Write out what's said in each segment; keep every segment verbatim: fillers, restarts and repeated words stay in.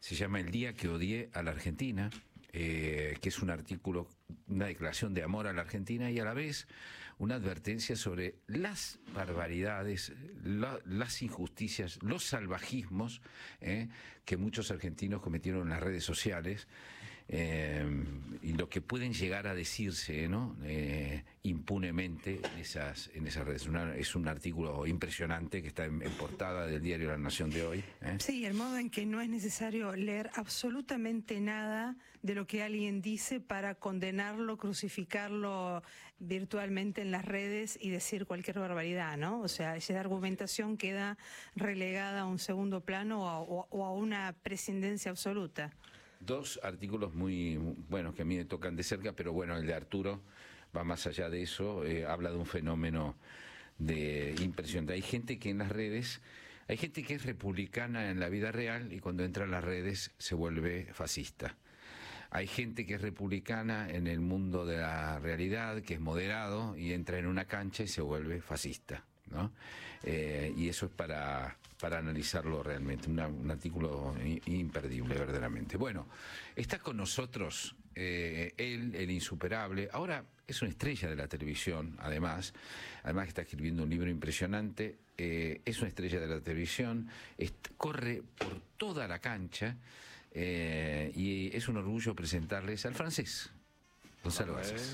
se llama El día que odié a la Argentina. Eh, que es un artículo, una declaración de amor a la Argentina y a la vez una advertencia sobre las barbaridades, la, las injusticias, los salvajismos eh, que muchos argentinos cometieron en las redes sociales eh, y lo que pueden llegar a decirse, ¿no? eh, impunemente en esas, en esas redes. Una, es un artículo impresionante que está en, en portada del diario La Nación de hoy. ¿eh? Sí, el modo en que no es necesario leer absolutamente nada de lo que alguien dice para condenarlo, crucificarlo virtualmente en las redes y decir cualquier barbaridad, ¿no? O sea, esa argumentación queda relegada a un segundo plano o a, o a una prescindencia absoluta. Dos artículos muy buenos que a mí me tocan de cerca, pero bueno, el de Arturo va más allá de eso, eh, habla de un fenómeno de impresionante. Hay gente que en las redes, hay gente que es republicana en la vida real y cuando entra en las redes se vuelve fascista. Hay gente que es republicana en el mundo de la realidad, que es moderado y entra en una cancha y se vuelve fascista, ¿no? Eh, y eso es para, para analizarlo realmente, una, un artículo imperdible verdaderamente. Bueno, está con nosotros eh, él, el insuperable, ahora es una estrella de la televisión, además, además que está escribiendo un libro impresionante, eh, es una estrella de la televisión, est- corre por toda la cancha, eh, y es un orgullo presentarles al francés, Gonzalo Vázquez.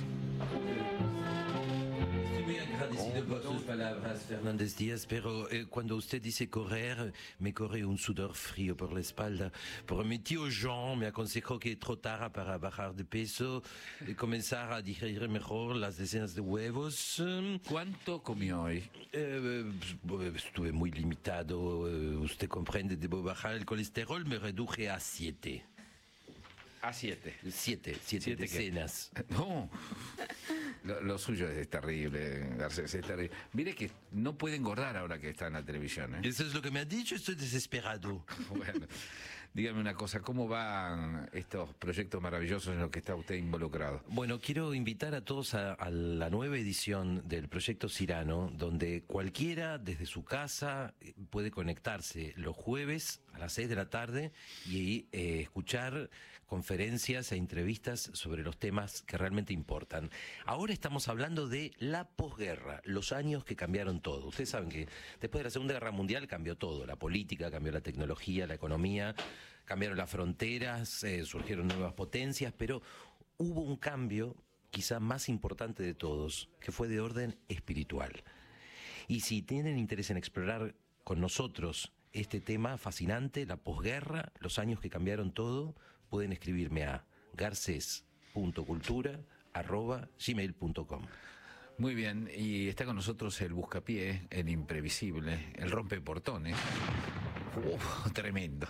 Muy agradecido por sus palabras, Fernández Díaz, pero eh, cuando usted dice correr, me corre un sudor frío por la espalda. Pero mi tío Jean me aconsejó que trotara para bajar de peso, y comenzar a digerir mejor las decenas de huevos. ¿Cuánto comió hoy? Eh, estuve muy limitado, eh, usted comprende, debo bajar el colesterol, me reduje a siete. A siete. Siete, siete, ¿Siete decenas. qué? No. Lo, lo suyo es terrible, Garcés, es terrible. Mire que no puede engordar ahora que está en la televisión, ¿eh? Eso es lo que me ha dicho, estoy desesperado. Bueno, dígame una cosa, ¿cómo van estos proyectos maravillosos en los que está usted involucrado? Bueno, quiero invitar a todos a, a la nueva edición del Proyecto Cyrano, donde cualquiera desde su casa puede conectarse los jueves a las seis de la tarde y eh, escuchar conferencias e entrevistas sobre los temas que realmente importan. Ahora estamos hablando de la posguerra, los años que cambiaron todo. Ustedes saben que después de la Segunda Guerra Mundial cambió todo, la política, cambió la tecnología, la economía, cambiaron las fronteras, eh, surgieron nuevas potencias, pero hubo un cambio quizá más importante de todos, que fue de orden espiritual. Y si tienen interés en explorar con nosotros este tema fascinante, la posguerra, los años que cambiaron todo, pueden escribirme a garces punto cultura arroba gmail punto com. Muy bien, y está con nosotros el buscapié, el imprevisible, el rompeportones. Uf, tremendo.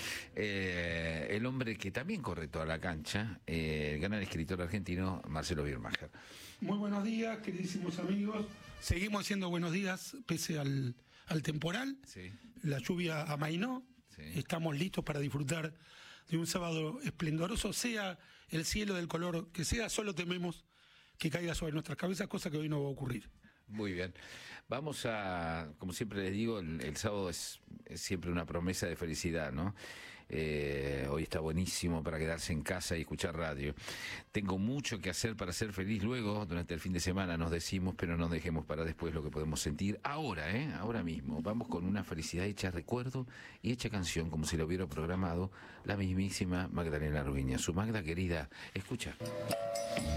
Eh, el hombre que también corre toda la cancha, eh, el gran escritor argentino Marcelo Biermacher. Muy buenos días, queridísimos amigos. Seguimos haciendo buenos días pese al, al temporal. Sí. La lluvia amainó. Sí. Estamos listos para disfrutar de un sábado esplendoroso, sea el cielo del color que sea, solo tememos que caiga sobre nuestras cabezas, cosa que hoy no va a ocurrir. Muy bien. Vamos a, como siempre les digo, el, el sábado es, es siempre una promesa de felicidad, ¿no? Eh, hoy está buenísimo para quedarse en casa y escuchar radio. Tengo mucho que hacer para ser feliz luego, durante el fin de semana nos decimos, pero no dejemos para después lo que podemos sentir ahora, ¿eh? Ahora mismo. Vamos con una felicidad hecha recuerdo y hecha canción, como si lo hubiera programado la mismísima Magdalena Ruiña. Su Magda querida, escucha.